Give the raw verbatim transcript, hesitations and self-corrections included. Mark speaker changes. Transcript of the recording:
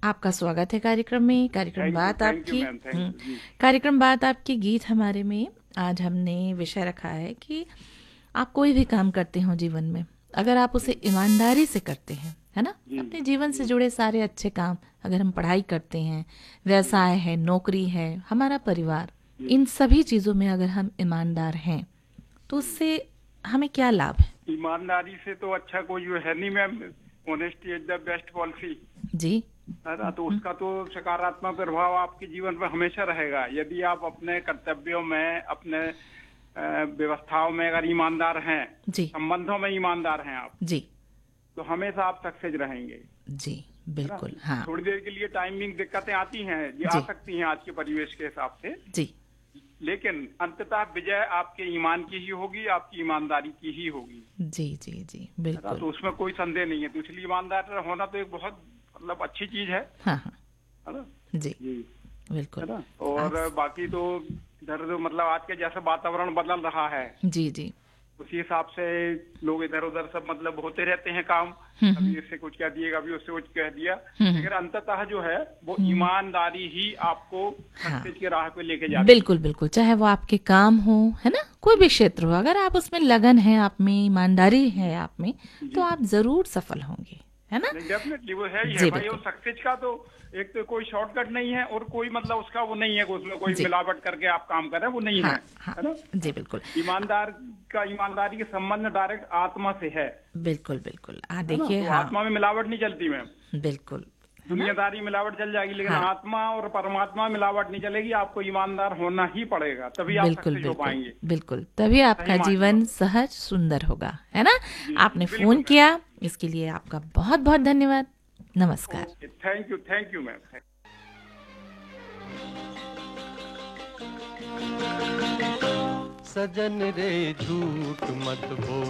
Speaker 1: आपका स्वागत है कार्यक्रम में। कार्यक्रम
Speaker 2: थैंक यू
Speaker 1: बात
Speaker 2: थैंक यू
Speaker 1: आपकी।
Speaker 2: मैम, थैंक
Speaker 1: हम्म,
Speaker 2: यू जी।
Speaker 1: कार्यक्रम बात आपकी गीत हमारे में। आज हमने विषय रखा है कि आप कोई भी काम करते हो जीवन में, अगर आप उसे
Speaker 2: जी
Speaker 1: ईमानदारी से करते हैं, है ना,
Speaker 2: जी
Speaker 1: अपने जीवन से
Speaker 2: जी
Speaker 1: जुड़े सारे अच्छे काम, अगर हम पढ़ाई करते हैं,
Speaker 2: जी
Speaker 1: व्यवसाय है, नौकरी है, हमारा परिवार,
Speaker 2: जी
Speaker 1: इन सभी चीज़ों में अगर हम ईमानदार हैं तो
Speaker 2: जी।
Speaker 1: उससे हमें क्या लाभ है?
Speaker 2: ईमानदारी से तो अच्छा कोई जो है नहीं ma'am. Honesty is the best policy,
Speaker 1: जी।
Speaker 2: है ना। तो
Speaker 1: हम्म,
Speaker 2: उसका तो सकारात्मक प्रभाव आपके जीवन पर हमेशा रहेगा, यदि आप अपने कर्तव्यों में, अपने अ, व्यवस्थाओं में अगर ईमानदार हैं,
Speaker 1: जी।
Speaker 2: संबंधों में ईमानदार हैं आप,
Speaker 1: जी।
Speaker 2: तो हमेशा आप सक्सेस रहेंगे,
Speaker 1: जी।
Speaker 2: है ना।
Speaker 1: बिल्कुल। हाँ।
Speaker 2: थोड़ी देर के लिए टाइमिंग दिक्कतें आती हैं, ये आ
Speaker 1: जी।
Speaker 2: सकती हैं आज के परिवेश के हिसाब से,
Speaker 1: जी।
Speaker 2: लेकिन अंततः विजय आपके ईमान की ही होगी, आपकी ईमानदारी की ही होगी,
Speaker 1: जी। जी। जी।
Speaker 2: है ना।
Speaker 1: बिल्कुल।
Speaker 2: तो उसमें कोई संदेह नहीं है। तो इसलिए ईमानदार होना तो एक बहुत मतलब अच्छी चीज है
Speaker 1: हाँ, हाँ।
Speaker 2: है ना।
Speaker 1: जी।
Speaker 2: जी, है
Speaker 1: बिल्कुल।
Speaker 2: ना।
Speaker 1: आप।
Speaker 2: और बाकी तो इधर जो मतलब आज के जैसे वातावरण बदल रहा है,
Speaker 1: जी। जी।
Speaker 2: उसी हिसाब से लोग इधर उधर सब मतलब होते रहते हैं काम।
Speaker 1: हम्म।
Speaker 2: कभी
Speaker 1: हम्म।
Speaker 2: इससे कुछ कह दिया, कभी उससे कुछ कह दिया,
Speaker 1: हम्म।
Speaker 2: लेकिन अंततः जो है वो
Speaker 1: हम्म।
Speaker 2: ईमानदारी ही आपको
Speaker 1: हाँ।
Speaker 2: सक्सेस की राह पे लेके जाती है।
Speaker 1: बिल्कुल बिल्कुल, चाहे वो आपके काम हो, है ना, कोई भी क्षेत्र हो, अगर आप उसमें लगन है, आप में ईमानदारी है, आप में, तो
Speaker 2: जी
Speaker 1: आप जरूर सफल होंगे, है ना।
Speaker 2: नहीं, डेफिनेटली वो है ही है
Speaker 1: जी
Speaker 2: भाई। और
Speaker 1: बिल्कुल।
Speaker 2: सक्सेस का तो एक तो कोई शॉर्टकट नहीं है, और कोई मतलब उसका वो नहीं है कि उसमें कोई
Speaker 1: जी।
Speaker 2: मिलावट करके आप काम कर रहे हैं, वो नहीं है,
Speaker 1: हाँ। हाँ।
Speaker 2: है ना।
Speaker 1: जी बिल्कुल।
Speaker 2: ईमानदार का ईमानदारी के संबंध डायरेक्ट आत्मा से है
Speaker 1: बिल्कुल बिल्कुल। आ
Speaker 2: है ना।
Speaker 1: देखिए।
Speaker 2: तो
Speaker 1: हाँ।
Speaker 2: आत्मा में मिलावट नहीं चलती मैम।
Speaker 1: बिल्कुल। है ना।
Speaker 2: दुनियादारी मिलावट चल जाएगी, लेकिन
Speaker 1: हाँ।
Speaker 2: आत्मा और परमात्मा में मिलावट नहीं चलेगी। आपको ईमानदार होना ही पड़ेगा, तभी आप
Speaker 1: बिल्कुल
Speaker 2: सक्सेस हो
Speaker 1: बिल्कुल।
Speaker 2: पाएंगे,
Speaker 1: बिल्कुल, तभी
Speaker 2: सही
Speaker 1: आपका
Speaker 2: मायने में।
Speaker 1: जीवन सहज सुंदर होगा, है ना।
Speaker 2: जी जी
Speaker 1: आपने
Speaker 2: बिल्कुल
Speaker 1: फोन
Speaker 2: मैम।
Speaker 1: किया, इसके लिए आपका बहुत बहुत धन्यवाद। नमस्कार।
Speaker 2: Okay, thank you thank you ma'am.
Speaker 3: सजन रे झूठ मत बोल।